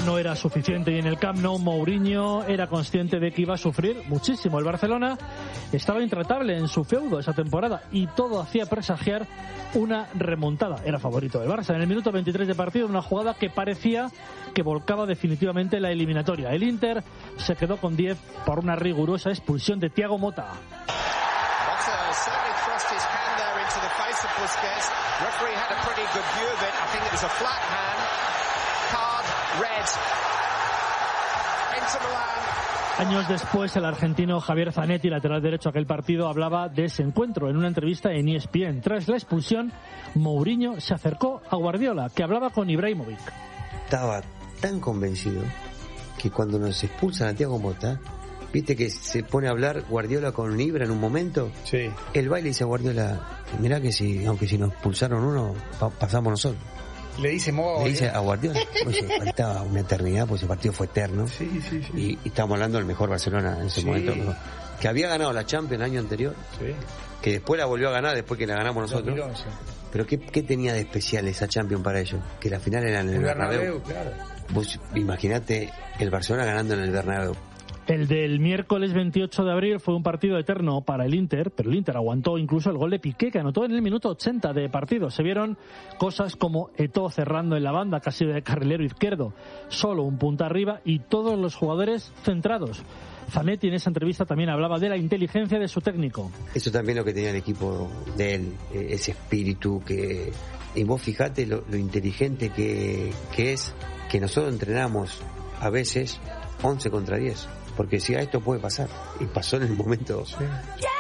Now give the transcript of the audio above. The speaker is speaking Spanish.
no era suficiente y en el Camp Nou Mourinho era consciente de que iba a sufrir muchísimo. El Barcelona estaba intratable en su feudo esa temporada y todo hacía presagiar una remontada. Era favorito del Barça. En el minuto 23 de partido, una jugada que parecía que volcaba definitivamente la eliminatoria. El Inter se quedó con 10 por una rigurosa expulsión de Thiago Motta. Años después, el argentino Javier Zanetti, lateral derecho aquel partido, hablaba de ese encuentro en una entrevista en ESPN. Tras la expulsión, Mourinho se acercó a Guardiola, que hablaba con Ibrahimovic. Estaba tan convencido que cuando nos expulsan a Thiago Motta, viste que se pone a hablar Guardiola con Ibra en un momento. Sí. El baile dice a Guardiola, mirá que aunque si nos expulsaron uno, pasamos nosotros. Le dice a Guardiola. Oye, faltaba una eternidad, porque ese partido fue eterno. Sí. Y estamos hablando del mejor Barcelona en ese momento, ¿no? Que había ganado la Champions el año anterior, que después la volvió a ganar después que la ganamos nosotros. 2011. Pero ¿qué tenía de especial esa Champions para ellos? Que la final era en el Bernabéu. Claro. Vos imaginate el Barcelona ganando en el Bernabéu. El del miércoles 28 de abril fue un partido eterno para el Inter, pero el Inter aguantó incluso el gol de Piqué, que anotó en el minuto 80 de partido. Se vieron cosas como Eto'o cerrando en la banda, casi de carrilero izquierdo, solo un punta arriba y todos los jugadores centrados. Zanetti en esa entrevista también hablaba de la inteligencia de su técnico. Eso también lo que tenía el equipo de él, ese espíritu que... Y vos fijate lo inteligente que es, que nosotros entrenamos a veces 11 contra 10. Porque si a esto puede pasar, y pasó en el momento